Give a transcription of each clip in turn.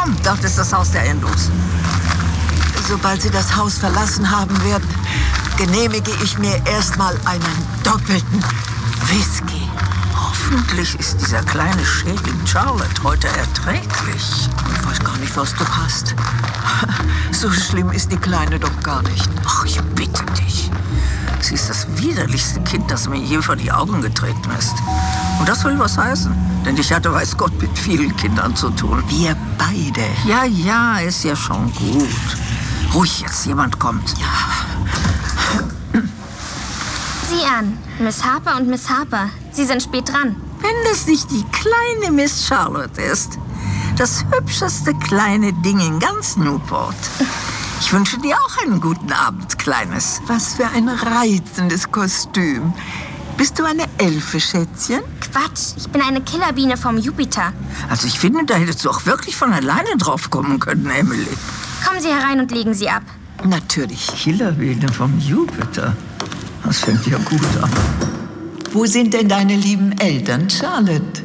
Dort ist das Haus der Andrews. Sobald Sie das Haus verlassen haben werden, genehmige ich mir erstmal einen doppelten Whisky. Hoffentlich ist dieser kleine Schädling Charlotte heute erträglich. Ich weiß gar nicht, was du hast. So schlimm ist die Kleine doch gar nicht. Ach, ich bitte dich. Sie ist das widerlichste Kind, das mir je vor die Augen getreten ist. Und das will was heißen. Denn ich hatte, weiß Gott, mit vielen Kindern zu tun. Wir beide. Ja, ist ja schon gut. Ruhig jetzt, jemand kommt. Sieh an, Miss Harper und Miss Harper. Sie sind spät dran. Wenn das nicht die kleine Miss Charlotte ist. Das hübscheste kleine Ding in ganz Newport. Ich wünsche dir auch einen guten Abend, Kleines. Was für ein reizendes Kostüm. Bist du eine Elfe, Schätzchen? Quatsch, ich bin eine Killerbiene vom Jupiter. Also ich finde, da hättest du auch wirklich von alleine drauf kommen können, Emily. Kommen Sie herein und legen Sie ab. Natürlich. Killerbiene vom Jupiter. Das fängt ja gut an. Wo sind denn deine lieben Eltern, Charlotte?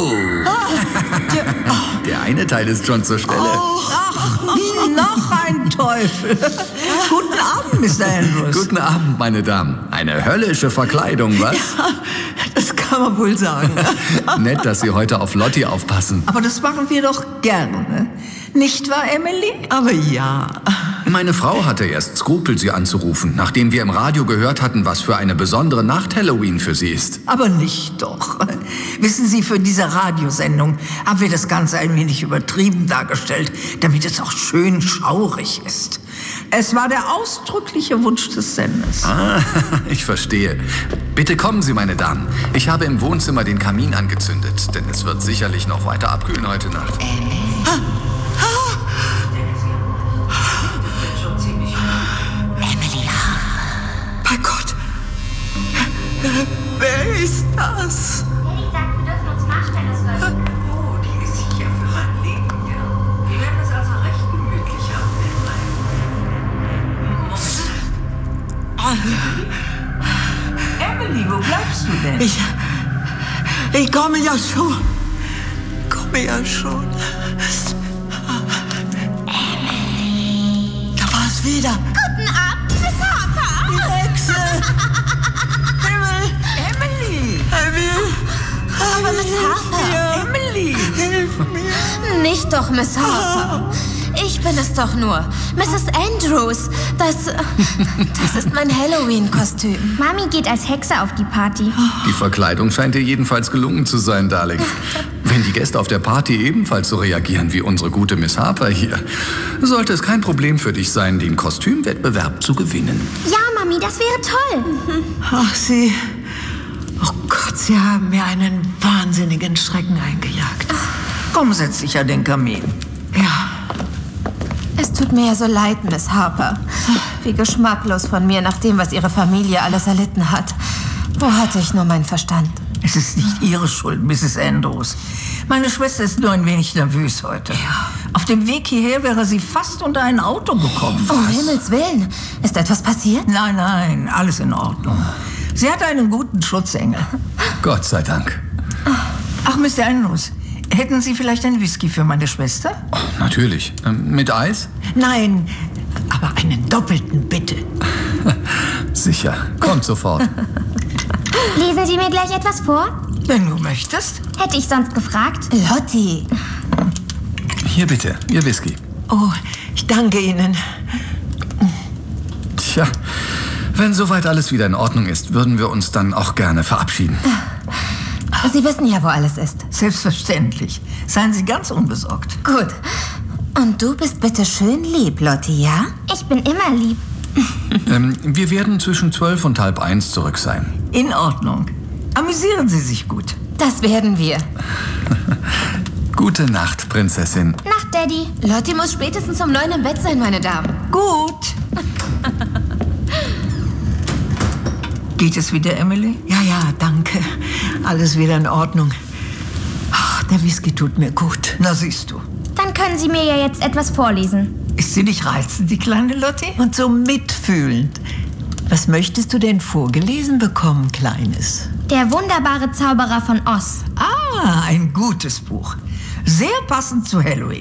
Der eine Teil ist schon zur Stelle. Noch ein Teufel. Guten Abend, Mr. Andrews. Guten Abend, meine Damen. Eine höllische Verkleidung, was? Das kann man wohl sagen. Nett, dass Sie heute auf Lottie aufpassen. Aber das machen wir doch gerne. Nicht wahr, Emily? Aber ja. Meine Frau hatte erst Skrupel, Sie anzurufen, nachdem wir im Radio gehört hatten, was für eine besondere Nacht Halloween für Sie ist. Aber nicht doch. Wissen Sie, für diese Radiosendung haben wir das Ganze ein wenig übertrieben dargestellt, damit es auch schön schaurig ist. Es war der ausdrückliche Wunsch des Senders. Ich verstehe. Bitte kommen Sie, meine Damen. Ich habe im Wohnzimmer den Kamin angezündet, denn es wird sicherlich noch weiter abkühlen heute Nacht. Emily Harper. Bei Gott. Wer ist das? Daddy sagt, wir dürfen uns nachstellen, das läuft. Oh, die ist sicher für mein Leben, ja. Wir werden es also recht gemütlich haben. Emily, wo bleibst du denn? Ich komme ja schon. Emily. Da war es wieder. Guten Abend, Miss Harper. Die Hexe. Emily! Aber Miss Harper. Emily! Hilf mir. Nicht doch, Miss Harper. Ich bin es doch nur. Mrs. Andrews. Das ist mein Halloween-Kostüm. Mami geht als Hexe auf die Party. Die Verkleidung scheint dir jedenfalls gelungen zu sein, Darling. Wenn die Gäste auf der Party ebenfalls so reagieren wie unsere gute Miss Harper hier, sollte es kein Problem für dich sein, den Kostümwettbewerb zu gewinnen. Ja, Mami, das wäre toll. Ach, Sie. Oh Gott, Sie haben mir einen wahnsinnigen Schrecken eingejagt. Komm, setz dich an den Kamin. Ja. Es tut mir ja so leid, Miss Harper. Wie geschmacklos von mir, nach dem, was Ihre Familie alles erlitten hat. Wo hatte ich nur meinen Verstand? Es ist nicht Ihre Schuld, Mrs. Andrews. Meine Schwester ist nur ein wenig nervös heute. Ja. Auf dem Weg hierher wäre sie fast unter ein Auto gekommen. Um Himmels Willen. Ist etwas passiert? Nein, alles in Ordnung. Sie hatte einen guten Schutzengel. Gott sei Dank. Ach, Mr. Andrews, hätten Sie vielleicht einen Whisky für meine Schwester? Oh, natürlich. Mit Eis? Nein, aber einen doppelten, bitte. Sicher. Kommt sofort. Lesen Sie mir gleich etwas vor? Wenn du möchtest. Hätte ich sonst gefragt? Lottie. Hier bitte, Ihr Whisky. Oh, ich danke Ihnen. Tja, wenn soweit alles wieder in Ordnung ist, würden wir uns dann auch gerne verabschieden. Sie wissen ja, wo alles ist. Selbstverständlich. Seien Sie ganz unbesorgt. Gut. Und du bist bitte schön lieb, Lottie, ja? Ich bin immer lieb. Wir werden zwischen 12 und 12:30 zurück sein. In Ordnung. Amüsieren Sie sich gut. Das werden wir. Gute Nacht, Prinzessin. Nacht, Daddy. Lottie muss spätestens um 9 im Bett sein, meine Damen. Gut. Geht es wieder, Emily? Ja, danke. Alles wieder in Ordnung. Ach, der Whisky tut mir gut. Na, siehst du. Dann können Sie mir ja jetzt etwas vorlesen. Ist sie nicht reizend, die kleine Lottie? Und so mitfühlend. Was möchtest du denn vorgelesen bekommen, Kleines? Der wunderbare Zauberer von Oz. Ah, ein gutes Buch. Sehr passend zu Halloween.